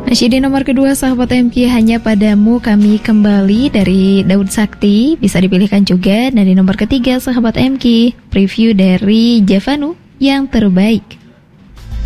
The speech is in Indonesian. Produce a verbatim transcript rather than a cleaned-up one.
Masih di nomor kedua sahabat M Q, Hanya Padamu Kami Kembali dari Daud Sakti, bisa dipilihkan juga. Dan di nomor ketiga sahabat M Q, Preview dari Javanu, Yang Terbaik.